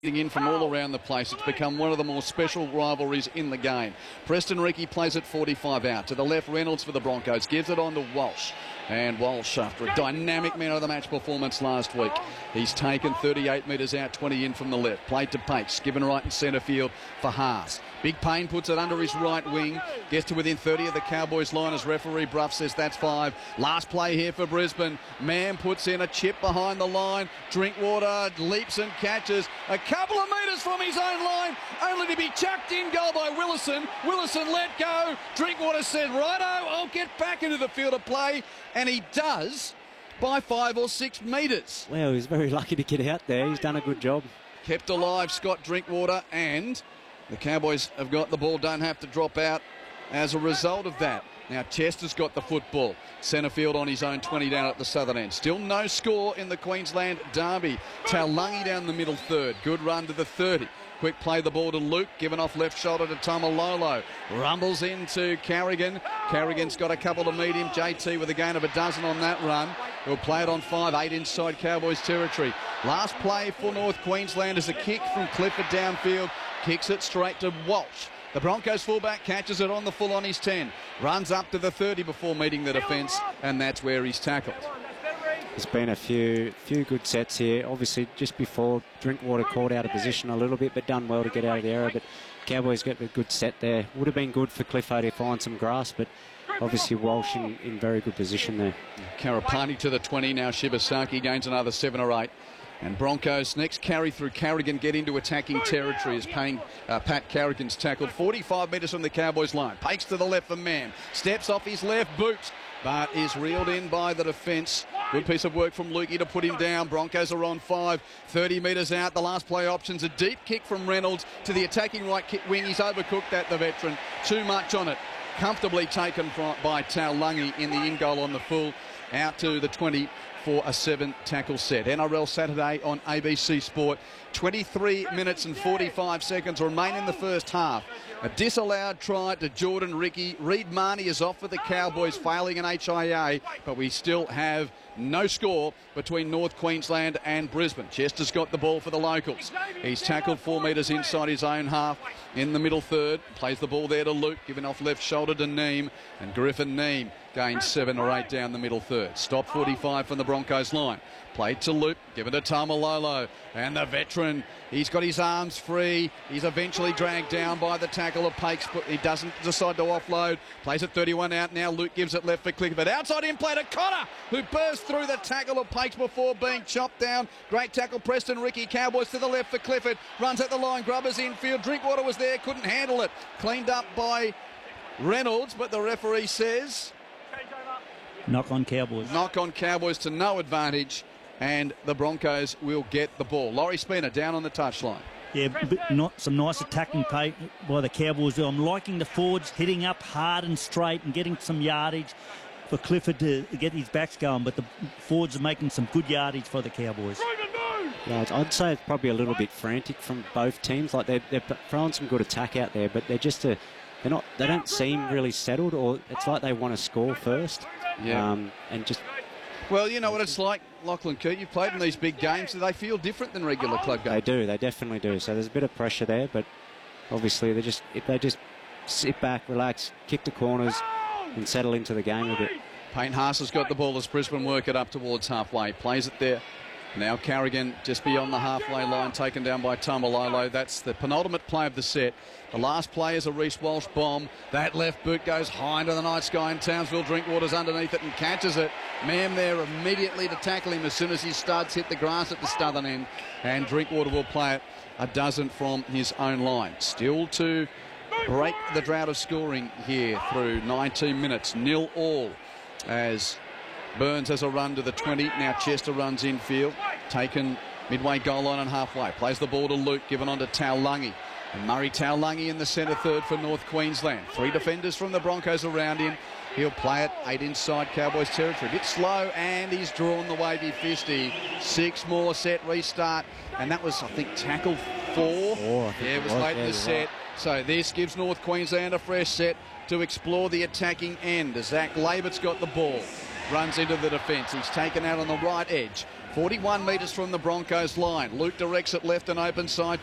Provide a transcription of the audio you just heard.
in from all around the place. It's become one of the more special rivalries in the game. Preston Ricky plays it 45 out. To the left, Reynolds for the Broncos. Gives it on to Walsh. And Walsh, after a dynamic man of the match performance last week, he's taken 38 metres out, 20 in from the left. Played to Pace. Given right in centre field for Haas. Big Payne puts it under his right wing. Gets to within 30 of the Cowboys line as referee Bruff says that's 5. Last play here for Brisbane. Mann puts in a chip behind the line. Drinkwater leaps and catches a couple of metres from his own line, only to be chucked in goal by Willison. Willison let go. Drinkwater said, righto, I'll get back into the field of play. And he does by 5 or 6 metres. Well, he's very lucky to get out there. He's done a good job. Kept alive, Scott Drinkwater, and the Cowboys have got the ball, don't have to drop out as a result of that. Now Chester's got the football. Centre field on his own 20 down at the southern end. Still no score in the Queensland derby. Taulagi down the middle third. Good run to the 30. Quick play the ball to Luke, given off left shoulder to Tamalolo. Rumbles into Carrigan. Carrigan's got a couple to meet him. JT with a gain of a dozen on that run. He'll play it on 5-8 inside Cowboys territory. Last play for North Queensland is a kick from Clifford downfield. Kicks it straight to Walsh. The Broncos fullback catches it on the full on his 10. Runs up to the 30 before meeting the defence, and that's where he's tackled. There's been a few good sets here. Obviously, just before, Drinkwater caught out of position a little bit, but done well to get out of the error. But Cowboys got a good set there. Would have been good for Clifford to find some grass, but obviously Walsh in very good position there. Karapani to the 20 now. Shibasaki gains another 7 or 8. And Broncos next carry through Carrigan get into attacking territory as Pat Carrigan's tackled 45 metres from the Cowboys line. Pakes to the left for Mann. Steps off his left boot, but is reeled in by the defence. Good piece of work from Lukey to put him down. Broncos are on 5, 30 metres out. The last play option's a deep kick from Reynolds to the attacking right wing. He's overcooked that, the veteran. Too much on it. Comfortably taken by Taulagi in the in-goal on the full. Out to the 20 for a 7 tackle set. NRL Saturday on ABC Sport. 23 minutes and 45 seconds remain in the first half. A disallowed try to Jordan Ricky. Reed Marnie is off for the Cowboys, failing an HIA, but we still have no score between North Queensland and Brisbane. Chester's got the ball for the locals. He's tackled 4 metres inside his own half in the middle third. Plays the ball there to Luke, giving off left shoulder to Neem, and Griffin Neem gains 7 or 8 down the middle third. Stop 45 from the Broncos line. Played to Luke, given to Tamalolo, and the veteran, he's got his arms free. He's eventually dragged down by the tackle of Pakes, but he doesn't decide to offload. Plays at 31 out now. Luke gives it left for Clifford. Outside in play to Connor, who burst through the tackle of Pakes before being chopped down. Great tackle, Preston Ricky. Cowboys to the left for Clifford. Runs at the line, Grubbers infield. Drinkwater was there, couldn't handle it. Cleaned up by Reynolds, but the referee says knock on Cowboys. Knock on Cowboys to no advantage, and the Broncos will get the ball. Laurie Spina down on the touchline. Yeah, not some nice attacking play by the Cowboys. I'm liking the forwards hitting up hard and straight and getting some yardage for Clifford to get his backs going, but the forwards are making some good yardage for the Cowboys. Yeah, I'd say it's probably a little bit frantic from both teams. Like they're throwing some good attack out there, but they're just they don't seem really settled, or it's like they want to score first. Yeah. And just. Well, you know what it's like, Lachlan Coote. You've played in these big games. Do they feel different than regular club games? They do. They definitely do. So there's a bit of pressure there, but obviously if they just sit back, relax, kick the corners, and settle into the game a bit. Payne Haas has got the ball as Brisbane work it up towards halfway. Plays it there. Now Carrigan just beyond the halfway line, taken down by Tamalolo. That's the penultimate play of the set. The last play is a Reece Walsh bomb. That left boot goes high into the night sky, and Townsville Drinkwater's underneath it and catches it. Mam there immediately to tackle him as soon as his studs hit the grass at the southern end, and Drinkwater will play it a dozen from his own line. Still to break the drought of scoring here through 19 minutes. 0-all as Burns has a run to the 20. Now Chester runs infield. Taken midway goal line and halfway. Plays the ball to Luke, given on to Taulagi. And Murray Taulagi in the centre third for North Queensland. 3 defenders from the Broncos around him. He'll play it 8 inside Cowboys territory. A bit slow, and he's drawn the wavy fisty. 6 more set restart. And that was, I think, tackle 4. Yeah, it was late in the set. So this gives North Queensland a fresh set to explore the attacking end as Zach Labert's got the ball. Runs into the defence. He's taken out on the right edge. 41 metres from the Broncos line. Luke directs it left and open side.